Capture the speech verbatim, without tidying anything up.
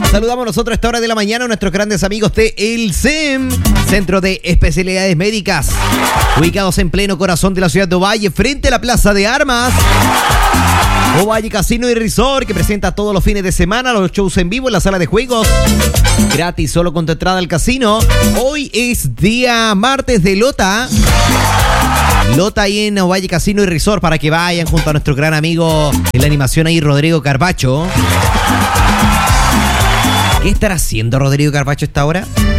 Saludamos nosotros a esta hora de la mañana a nuestros grandes amigos de El C E M, Centro de Especialidades Médicas, ubicados en pleno corazón de la ciudad de Ovalle, frente a la Plaza de Armas. Ovalle Casino y Resort, que presenta todos los fines de semana los shows en vivo en la sala de juegos. Gratis, solo con tu entrada al casino. Hoy es día martes de Lota. Lota ahí en Ovalle Casino y Resort para que vayan junto a nuestro gran amigo en la animación ahí, Rodrigo Carbacho. ¿Qué estará haciendo Rodrigo Carbacho a esta hora?